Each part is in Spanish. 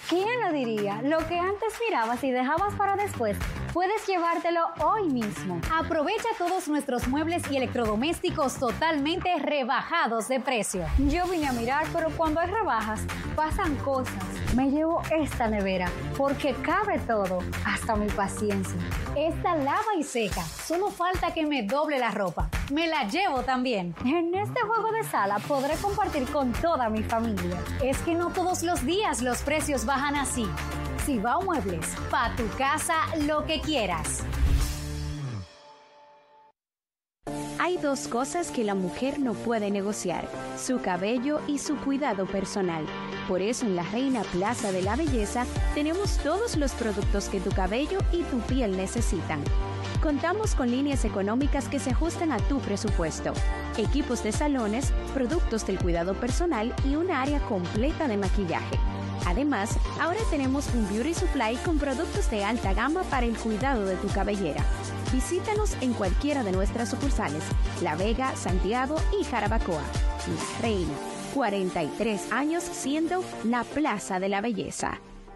¿Quién lo diría? Lo que antes mirabas y dejabas para después, puedes llevártelo hoy mismo. Aprovecha todos nuestros muebles y electrodomésticos totalmente rebajados de precio. Yo vine a mirar, pero cuando hay rebajas, pasan cosas. Me llevo esta nevera, porque cabe todo, hasta mi paciencia. Esta lava y seca, solo falta que me doble la ropa. Me la llevo también. En este juego de sala podré compartir con toda mi familia. Es que no todos los días los precios bajan así. Cibao Muebles, pa' tu casa lo que quieras. Hay dos cosas que la mujer no puede negociar: su cabello y su cuidado personal. Por eso en la Reina Plaza de la Belleza tenemos todos los productos que tu cabello y tu piel necesitan. Contamos con líneas económicas que se ajustan a tu presupuesto, equipos de salones, productos del cuidado personal y una área completa de maquillaje. Además, ahora tenemos un beauty supply con productos de alta gama para el cuidado de tu cabellera. Visítanos en cualquiera de nuestras sucursales: La Vega, Santiago y Jarabacoa. La Reina, 43 años siendo la Plaza de la Belleza.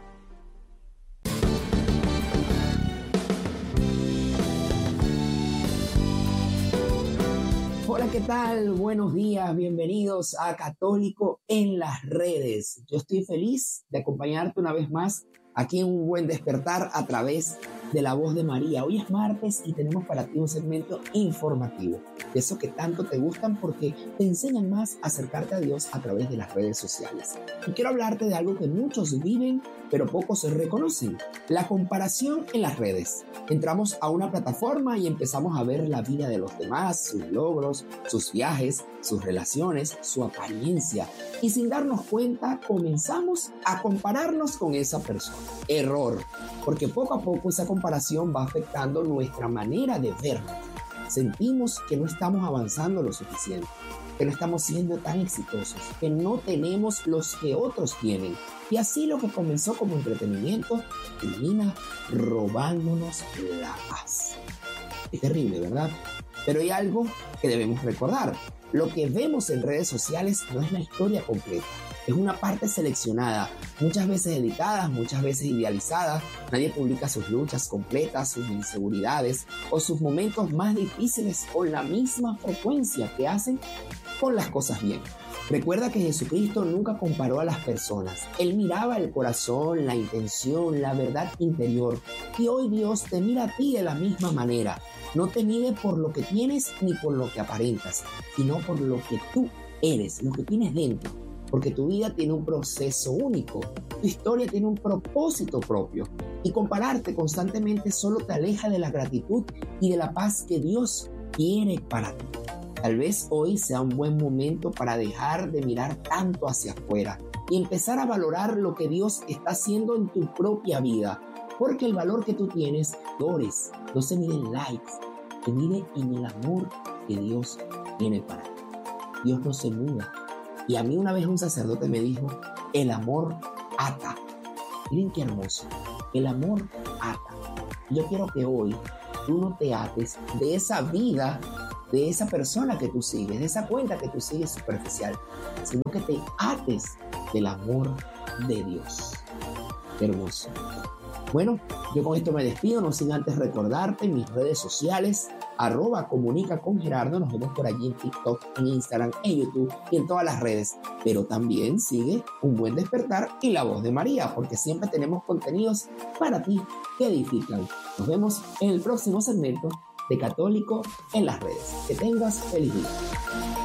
Hola, ¿qué tal? Buenos días, bienvenidos a Católico en las Redes. Yo estoy feliz de acompañarte una vez más aquí en Un Buen Despertar a través de La Voz de María. Hoy es martes y tenemos para ti un segmento informativo, de eso que tanto te gustan porque te enseñan más a acercarte a Dios a través de las redes sociales. Y quiero hablarte de algo que muchos viven, pero pocos se reconocen: la comparación en las redes. Entramos a una plataforma y empezamos a ver la vida de los demás, sus logros, sus viajes, sus relaciones, su apariencia. Y sin darnos cuenta, comenzamos a compararnos con esa persona. Error, porque poco a poco esa comparación va afectando nuestra manera de vernos. Sentimos que no estamos avanzando lo suficiente, que no estamos siendo tan exitosos, que no tenemos los que otros tienen. Y así lo que comenzó como entretenimiento termina robándonos la paz. Es terrible, ¿verdad? Pero hay algo que debemos recordar: lo que vemos en redes sociales no es la historia completa. Es una parte seleccionada, muchas veces editadas, muchas veces idealizadas. Nadie publica sus luchas completas, sus inseguridades o sus momentos más difíciles con la misma frecuencia que hacen con las cosas bien. Recuerda que Jesucristo nunca comparó a las personas. Él miraba el corazón, la intención, la verdad interior. Y hoy Dios te mira a ti de la misma manera. No te mide por lo que tienes ni por lo que aparentas, sino por lo que tú eres, lo que tienes dentro. Porque tu vida tiene un proceso único, tu historia tiene un propósito propio. Y compararte constantemente solo te aleja de la gratitud y de la paz que Dios quiere para ti. Tal vez hoy sea un buen momento para dejar de mirar tanto hacia afuera y empezar a valorar lo que Dios está haciendo en tu propia vida. Porque el valor que tú tienes, valores, no se mide en likes, se mide en el amor que Dios tiene para ti. Dios no se muda. Y a mí una vez un sacerdote me dijo: el amor ata. Miren qué hermoso. El amor ata. Yo quiero que hoy tú no te ates de esa vida, de esa persona que tú sigues, de esa cuenta que tú sigues superficial, sino que te ates del amor de Dios. Qué hermoso. Bueno, yo con esto me despido, no sin antes recordarte mis redes sociales: @comunica con Gerardo. Nos vemos por allí en TikTok, en Instagram, en YouTube y en todas las redes. Pero también sigue Un Buen Despertar y La Voz de María, porque siempre tenemos contenidos para ti que edifican. Nos vemos en el próximo segmento de Católico en las Redes. Que tengas feliz día.